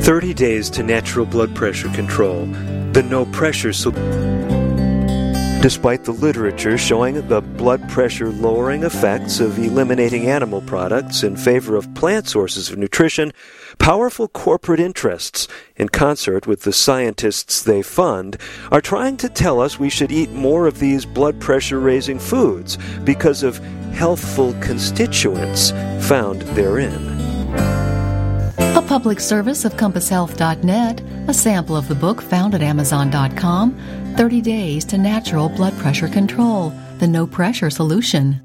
30 Days to Natural Blood Pressure Control, the No Pressure Solution. Despite the literature showing the blood pressure lowering effects of eliminating animal products in favor of plant sources of nutrition, powerful corporate interests, in concert with the scientists they fund, are trying to tell us we should eat more of these blood pressure-raising foods because of healthful constituents found therein. A public service of CompassHealth.net, a sample of the book found at Amazon.com, 30 Days to Natural Blood Pressure Control, the No Pressure Solution.